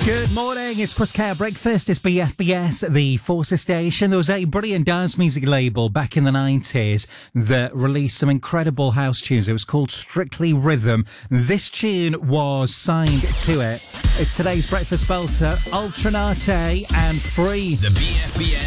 Good morning, it's Chris Care Breakfast, it's BFBS, the Forces Station. There was a brilliant dance music label back in the 90s that released some incredible house tunes. It was called Strictly Rhythm. This tune was signed to it. It's today's breakfast belter, Ultranate and Free. The BFBS